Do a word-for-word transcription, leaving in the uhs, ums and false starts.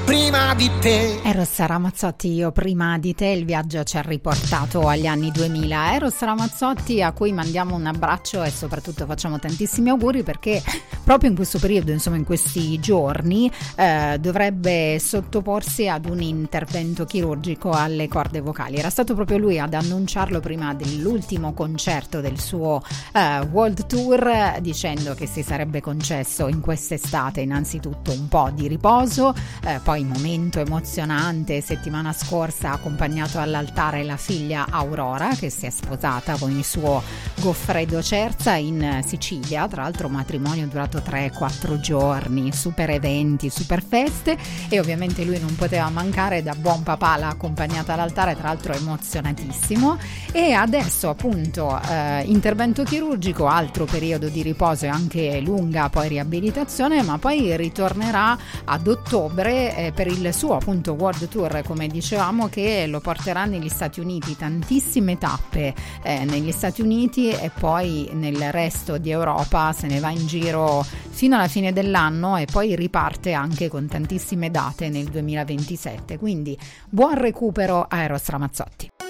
prima di te. Eros Ramazzotti, io prima di te. Il viaggio ci ha riportato agli anni duemila. Eros Ramazzotti, a cui mandiamo un abbraccio e soprattutto facciamo tantissimi auguri, perché proprio in questo periodo, insomma in questi giorni, eh, dovrebbe sottoporsi ad un intervento chirurgico alle corde vocali. Era stato proprio lui ad annunciarlo prima dell'ultimo concerto del suo eh, World Tour, dicendo che si sarebbe concesso in quest'estate innanzitutto un po' di riposo, eh, poi momento emozionante settimana scorsa, ha accompagnato all'altare la figlia Aurora, che si è sposata con il suo Goffredo Cerza in Sicilia, tra l'altro matrimonio durato tre quattro giorni, super eventi, super feste, e ovviamente lui non poteva mancare, da buon papà l'ha accompagnata all'altare, tra l'altro emozionatissimo. E adesso appunto eh, intervento chirurgico, altro periodo di riposo e anche lunga poi riabilitazione, ma poi ritornerà ad ottobre eh, per il suo appunto World Tour, come dicevamo, che lo porterà negli Stati Uniti, tantissime tappe eh, negli Stati Uniti, e poi nel resto di Europa se ne va in giro fino alla fine dell'anno, e poi riparte anche con tantissime date nel duemilaventisette. Quindi buon recupero a Eros Ramazzotti.